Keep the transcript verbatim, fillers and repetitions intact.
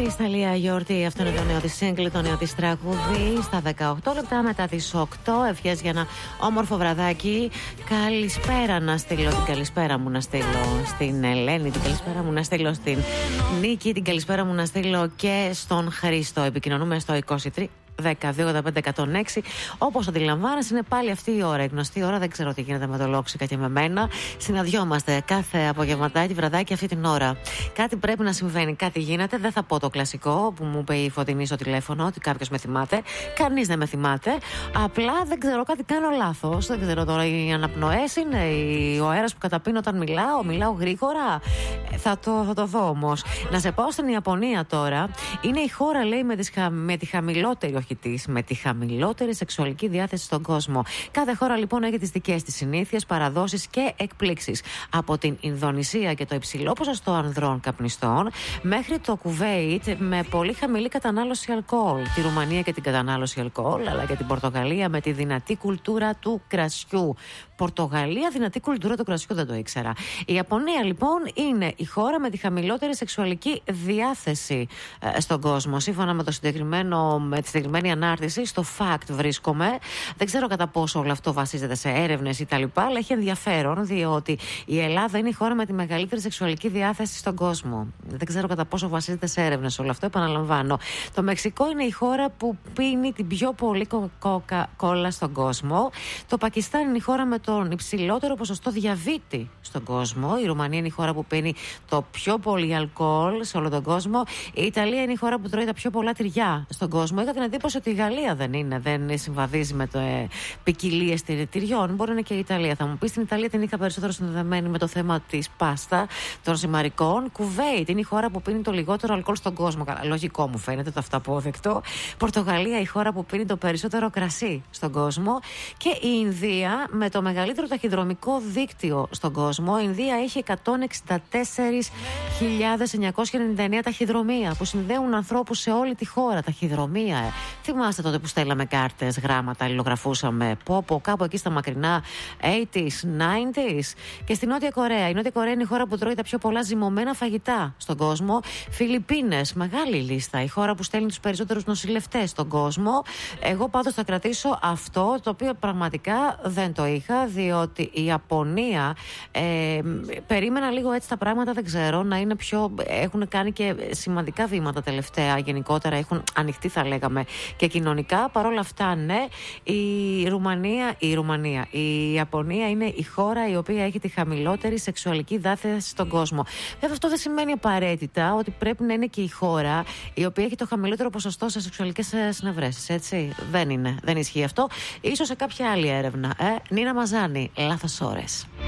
Της Ταλία Γιόρτη, αυτό είναι το νέο της σύγκλι, το νέο της τραγούδι. Στα δεκαοκτώ λεπτά μετά τις οκτώ. Ευχές για ένα όμορφο βραδάκι. Καλησπέρα να στείλω, την καλησπέρα μου να στείλω στην Ελένη, την καλησπέρα μου να στείλω στην Νίκη, την καλησπέρα μου να στείλω και στον Χρήστο. Επικοινωνούμε στο είκοσι τρία δεκαδύο ογδόντα πέντε εκατόν έξι. Όπως αντιλαμβάνεσαι, είναι πάλι αυτή η ώρα, η γνωστή ώρα. Δεν ξέρω τι γίνεται με το Λόξικα και με μένα. Συναντιόμαστε κάθε απογευματάκι, βραδάκι αυτή την ώρα. Κάτι πρέπει να συμβαίνει, κάτι γίνεται. Δεν θα πω το κλασικό που μου είπε η Φωτεινή στο τηλέφωνο, ότι κάποιος με θυμάται. Κανείς δεν με θυμάται. Απλά δεν ξέρω, κάτι κάνω λάθος. Δεν ξέρω τώρα, οι αναπνοές είναι, ο αέρας που καταπίνω όταν μιλάω, μιλάω γρήγορα. Θα το, θα το δω όμως. Να σε πάω στην Ιαπωνία τώρα. Είναι η χώρα, λέει, με, τις, με τη χαμηλότερη, όχι της, με τη χαμηλότερη σεξουαλική διάθεση στον κόσμο. Κάθε χώρα λοιπόν έχει τις δικές της συνήθειες, παραδόσεις και εκπλήξεις. Από την Ινδονησία και το υψηλό ποσοστό ανδρών καπνιστών, μέχρι το Κουβέιτ με πολύ χαμηλή κατανάλωση αλκοόλ. Τη Ρουμανία και την κατανάλωση αλκοόλ, αλλά και την Πορτογαλία με τη δυνατή κουλτούρα του κρασιού. Πορτογαλία, δυνατή κουλτούρα του κρασιού, δεν το ήξερα. Η Ιαπωνία λοιπόν είναι η χώρα με τη χαμηλότερη σεξουαλική διάθεση ε, στον κόσμο. Σύμφωνα με, το συγκεκριμένο, με τη συγκεκριμένη ανάρτηση, στο Fact βρίσκομαι. Δεν ξέρω κατά πόσο όλο αυτό βασίζεται σε έρευνες ή τα λοιπά, αλλά έχει ενδιαφέρον, διότι η Ελλάδα είναι η χώρα με τη μεγαλύτερη σεξουαλική διάθεση στον κόσμο. Δεν ξέρω κατά πόσο βασίζεται σε έρευνες όλο αυτό, επαναλαμβάνω. Το Μεξικό είναι η χώρα που πίνει την πιο πολύ κοκακόλα στον κόσμο. Το Πακιστάν είναι η χώρα με τον υψηλότερο ποσοστό διαβήτη στον κόσμο. Η Ρουμανία είναι η χώρα που πίνει το πιο πολύ αλκοόλ σε όλο τον κόσμο. Η Ιταλία είναι η χώρα που τρώει τα πιο πολλά τυριά στον κόσμο. Είχα την εντύπωση ότι η Γαλλία δεν είναι, δεν συμβαδίζει με το ε, ποικιλίες τυριών. Μπορεί να είναι και η Ιταλία. Θα μου πει, στην Ιταλία την είχα περισσότερο συνδεδεμένη με το θέμα της πάστα, των ζυμαρικών. Κουβέιτ είναι η χώρα που πίνει το λιγότερο αλκοόλ στον κόσμο. Καλά, λογικό μου φαίνεται το αυταπόδεκτο. Πορτογαλία η χώρα που πίνει το περισσότερο κρασί στον κόσμο. Και η Ινδία με το μεγαλύτερο ταχυδρομικό δίκτυο στον κόσμο. Η Ινδία έχει εκατόν εξήντα τέσσερις χιλιάδες εννιακόσια ενενήντα εννέα ταχυδρομεία που συνδέουν ανθρώπους σε όλη τη χώρα. Ταχυδρομεία, ε. Θυμάστε τότε που στέλναμε κάρτες, γράμματα, αλληλογραφούσαμε. Πω, πω, κάπου εκεί στα μακρινά ογδόντα, ενενήντα. Και στη Νότια Κορέα. Η Νότια Κορέα είναι η χώρα που τρώει τα πιο πολλά ζυμωμένα φαγητά στον κόσμο. Φιλιππίνες, μεγάλη λίστα. Η χώρα που στέλνει τους περισσότερους νοσηλευτές στον κόσμο. Εγώ πάντως θα κρατήσω αυτό, το οποίο πραγματικά δεν το είχα, διότι η Ιαπωνία ε, περίμενα λίγο έτσι τα πράγματα, δεν ξέρω, να είναι πιο. Έχουν κάνει και σημαντικά βήματα τελευταία. Γενικότερα έχουν ανοιχτεί, θα λέγαμε, και κοινωνικά. Παρ' όλα αυτά, ναι, η Ρουμανία, η Ρουμανία, η Ιαπωνία είναι η χώρα η οποία έχει τη χαμηλότερη σεξουαλική διάθεση στον κόσμο. Βέβαια, αυτό δεν σημαίνει απαραίτητα ότι πρέπει να είναι και η χώρα η οποία έχει το χαμηλότερο ποσοστό σε σεξουαλικές συνευρέσεις. Έτσι. Δεν είναι. Δεν ισχύει αυτό. Ίσως σε κάποια άλλη έρευνα. Ε? Νίνα Μαζάνη, λάθος ώρες.